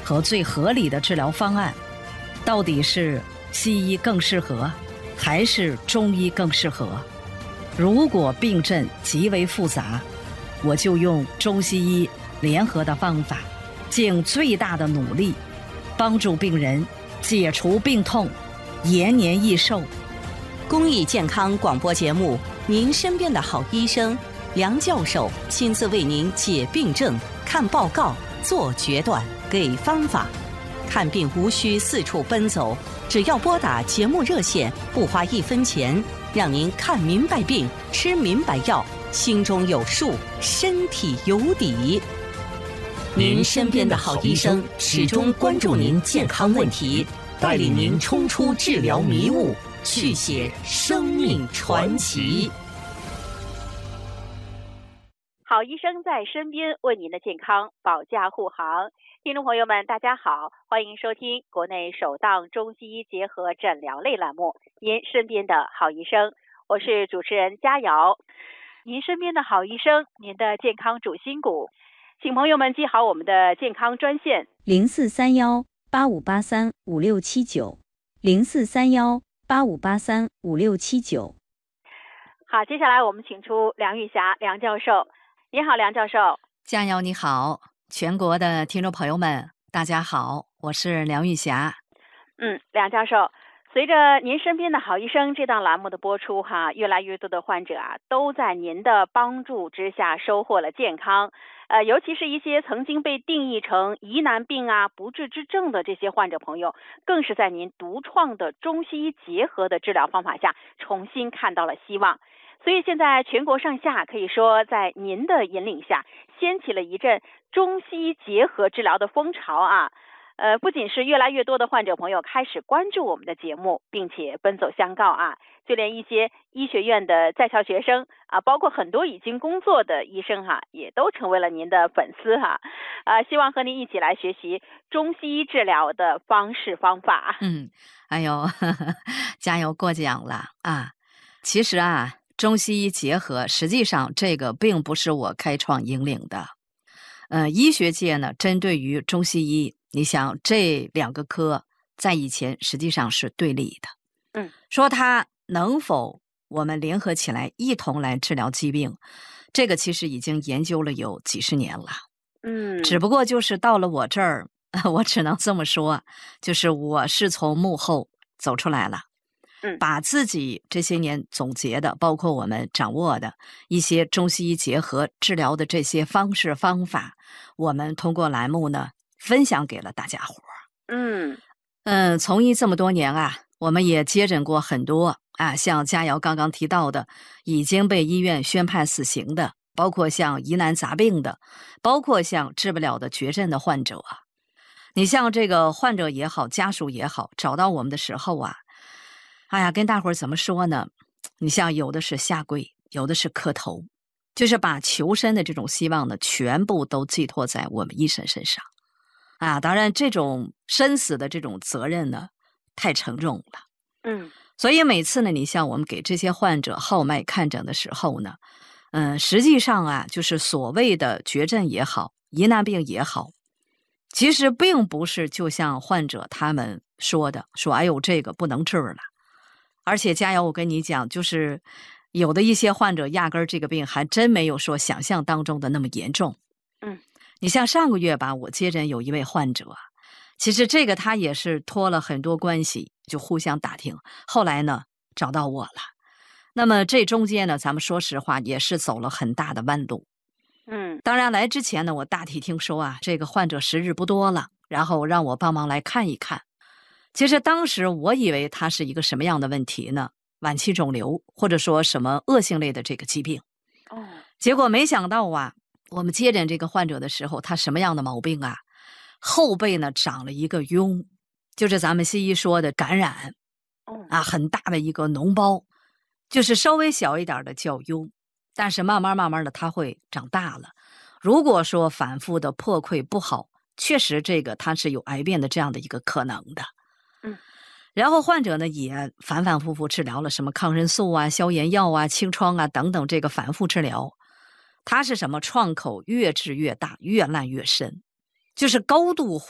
和最合理的治疗方案，到底是西医更适合，还是中医更适合？如果病症极为复杂，我就用中西医联合的方法，尽最大的努力，帮助病人解除病痛，延年益寿。 公益健康广播节目，您身边的好医生梁教授亲自为您解病症、看报告、做决断、给方法。看病无需四处奔走，只要拨打节目热线，不花1分钱，让您看明白病，吃明白药，心中有数，身体有底。您身边的好医生始终关注您健康问题，带领您冲出治疗迷雾，续写生命传奇。 好医生在身边，为您的健康保驾护航。听众朋友们，大家好，欢迎收听国内首档中西医结合诊疗类栏目《您身边的好医生》，我是主持人佳瑶。您身边的好医生，您的健康主心骨，请朋友们记好我们的健康专线 0431-8583-5679，0431-8583-5679。 好，接下来我们请出梁玉霞梁教授。你好，梁教授。 佳瑶你好，全国的听众朋友们大家好，我是梁玉霞。 梁教授，随着您身边的好医生这档栏目的播出越来越多的患者都在您的帮助之下收获了健康。尤其是一些曾经被定义成疑难病不治之症的这些患者朋友，更是在您独创的中西医结合的治疗方法下重新看到了希望。所以现在全国上下可以说在您的引领下掀起了一阵中西医结合治疗的风潮不仅是越来越多的患者朋友开始关注我们的节目，并且奔走相告就连一些医学院的在校学生包括很多已经工作的医生也都成为了您的粉丝希望和您一起来学习中西医治疗的方式方法。 哎呦加油过奖了其实中西医结合，实际上这个并不是我开创引领的。医学界呢，针对于中西医，你想这两个科在以前实际上是对立的。说它能否我们联合起来一同来治疗疾病，这个其实已经研究了有几十年了。只不过就是到了我这儿，我只能这么说，就是我是从幕后走出来了。把自己这些年总结的，包括我们掌握的一些中西医结合治疗的这些方式方法，我们通过栏目呢分享给了大家伙。从医这么多年我们也接诊过很多像佳瑶刚刚提到的已经被医院宣判死刑的，包括像疑难杂病的，包括像治不了的绝症的患者你像这个患者也好，家属也好，找到我们的时候跟大伙儿怎么说呢？你像有的是下跪，有的是磕头，就是把求生的这种希望呢，全部都寄托在我们医生身上当然这种生死的这种责任呢，太沉重了。所以每次呢，你像我们给这些患者号脉看诊的时候呢，实际上就是所谓的绝症也好，疑难病也好，其实并不是就像患者他们说的，说哎呦这个不能治了。而且佳瑶，我跟你讲，就是有的一些患者压根儿这个病还真没有说想象当中的那么严重。你像上个月吧，我接诊有一位患者，其实这个他也是托了很多关系，就互相打听，后来呢找到我了。那么这中间呢，咱们说实话也是走了很大的弯路。当然来之前呢，我大体听说这个患者时日不多了，然后让我帮忙来看一看。其实当时我以为他是一个什么样的问题呢？晚期肿瘤，或者说什么恶性类的这个疾病。结果没想到我们接诊这个患者的时候，他什么样的毛病后背呢长了一个痈，就是咱们西医说的感染。很大的一个脓包，就是稍微小一点的叫痈，但是慢慢的它会长大了。如果说反复的破溃不好，确实这个它是有癌变的这样的一个可能的。然后患者呢也反反复复治疗了什么抗生素消炎药清创等等，这个反复治疗，它是什么创口越治越大，越烂越深，就是高度